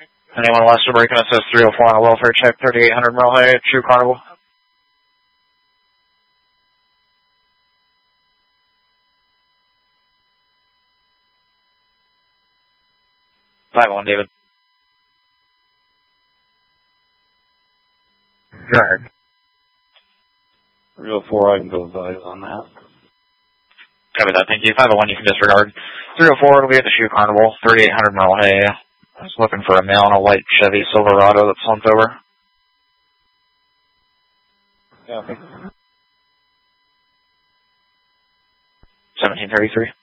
Anyone wants to break in, it says 304 on a welfare check, 3800 Merle Hay, True Carnival. $5-1, David. Go ahead. 304, I can go advise on that. Copy that, thank you. 501, you can disregard. 304, it'll be at the Shoe Carnival, 3800 Merle Hay. I was looking for a male in a white Chevy Silverado that slumped over. Yeah, okay. 1733.